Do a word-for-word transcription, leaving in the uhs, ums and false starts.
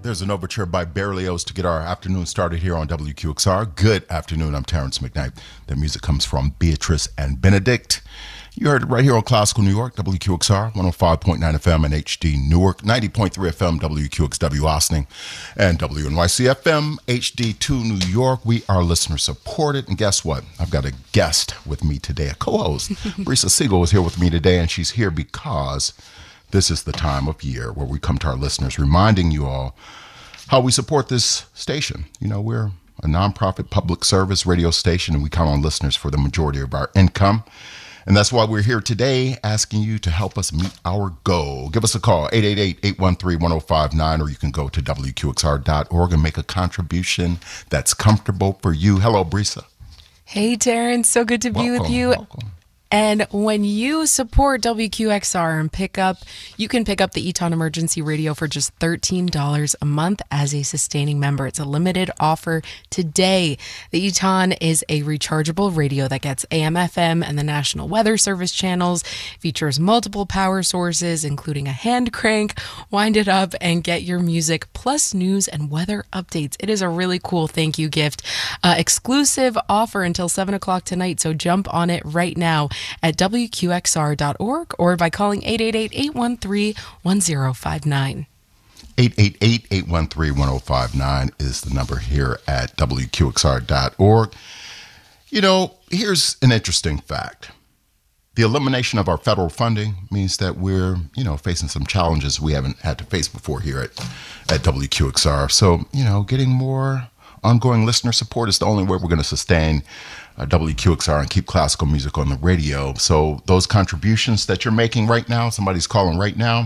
There's an overture by Berlioz to get our afternoon started here on W Q X R. Good afternoon. I'm Terrence McKnight. The music comes from Beatrice and Benedict. You heard it right here on Classical New York, W Q X R, one oh five point nine F M and H D Newark, ninety point three F M, W Q X W Ossining, and W N Y C F M, H D two New York. We are listener supported. And guess what? I've got a guest with me today, a co-host. Brisa Siegel is here with me today, and she's here because this is the time of year where we come to our listeners, reminding you all how we support this station. You know, we're a nonprofit public service radio station, and we count on listeners for the majority of our income. And that's why we're here today asking you to help us meet our goal. Give us a call, eight eight eight, eight one three, one oh five nine, or you can go to W Q X R dot org and make a contribution that's comfortable for you. Hello, Brisa. Hey, Terrence. So good to be Welcome, with you. welcome. And when you support W Q X R and pick up, you can pick up the Eton Emergency Radio for just thirteen dollars a month as a sustaining member. It's a limited offer today. The Eton is a rechargeable radio that gets A M F M and the National Weather Service channels, features multiple power sources, including a hand crank. Wind it up and get your music plus news and weather updates. It is a really cool thank you gift. Uh, exclusive offer until seven o'clock tonight, so jump on it right now at W Q X R dot org or by calling eight eight eight, eight one three, one oh five nine. eight eight eight, eight one three, one oh five nine is the number here at W Q X R dot org. You know, here's an interesting fact. The elimination of our federal funding means that we're, you know, facing some challenges we haven't had to face before here at, at W Q X R. So, you know, getting more ongoing listener support is the only way we're going to sustain uh, W Q X R and keep classical music on the radio. So those contributions that you're making right now, somebody's calling right now,